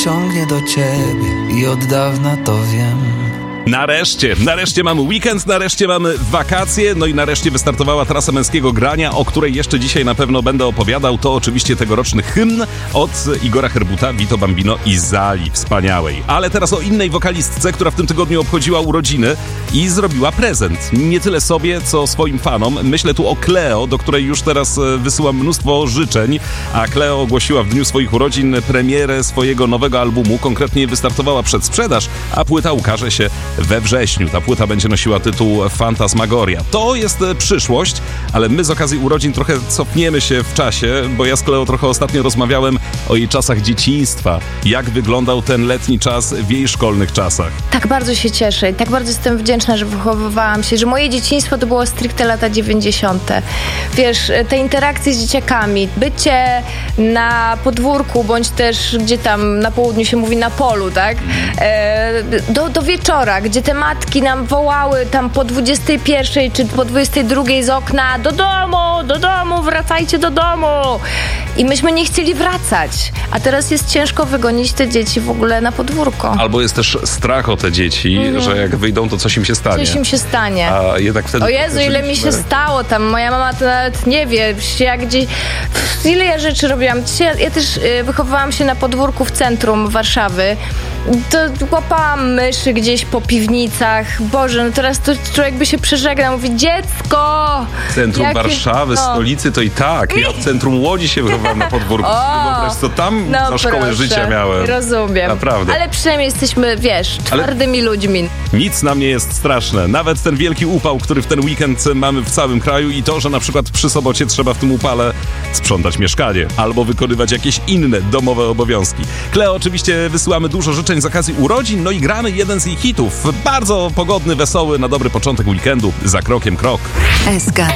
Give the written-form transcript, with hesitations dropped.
ciągnie do ciebie i od dawna to wiem. Nareszcie mamy weekend, nareszcie mamy wakacje, no i nareszcie wystartowała trasa męskiego grania, o której jeszcze dzisiaj na pewno będę opowiadał. To oczywiście tegoroczny hymn od Igora Herbuta, Vito Bambino i Zali wspaniałej. Ale teraz o innej wokalistce, która w tym tygodniu obchodziła urodziny i zrobiła prezent. Nie tyle sobie, co swoim fanom. Myślę tu o Cleo, do której już teraz wysyłam mnóstwo życzeń, a Cleo ogłosiła w dniu swoich urodzin premierę swojego nowego albumu. Konkretnie wystartowała przedsprzedaż, a płyta ukaże się we wrześniu. Ta płyta będzie nosiła tytuł Fantasmagoria. To jest przyszłość, ale my z okazji urodzin trochę cofniemy się w czasie, bo ja z Cleo trochę ostatnio rozmawiałem o jej czasach dzieciństwa. Jak wyglądał ten letni czas w jej szkolnych czasach. Tak bardzo się cieszę i tak bardzo jestem wdzięczna, że wychowywałam się, że moje dzieciństwo to było stricte lata 90. Wiesz, te interakcje z dzieciakami, bycie na podwórku, bądź też gdzie tam na południu się mówi na polu, tak? Do wieczora, gdzie te matki nam wołały tam po 21 czy po 22 z okna: do domu, wracajcie do domu. I myśmy nie chcieli wracać. A teraz jest ciężko wygonić te dzieci w ogóle na podwórko. Albo jest też strach o te dzieci, że jak wyjdą, to coś im się stanie. Coś im się stanie. A jednak wtedy... O Jezu, ile mi się stało tam. Moja mama to nawet nie wie, jak gdzieś... Ile ja rzeczy robiłam. Ja też wychowywałam się na podwórku w centrum Warszawy. To łapałam myszy gdzieś po piwnicach. Boże, no teraz to człowiek by się przeżegnał. Mówi: dziecko! Centrum Warszawy, stolicy to i tak. Ja w centrum Łodzi się wychowałem na podwórku. Wyobraź, co tam za szkołę życia miałem. Rozumiem. Naprawdę. Ale przynajmniej jesteśmy, wiesz, twardymi ludźmi. Nic nam nie jest straszne. Nawet ten wielki upał, który w ten weekend mamy w całym kraju i to, że na przykład przy sobocie trzeba w tym upale sprzątać mieszkanie albo wykonywać jakieś inne domowe obowiązki. Cleo oczywiście wysyłamy dużo życzeń z okazji urodzin, no i gramy jeden z jej hitów. Bardzo pogodny, wesoły, na dobry początek weekendu. Za krokiem krok. SK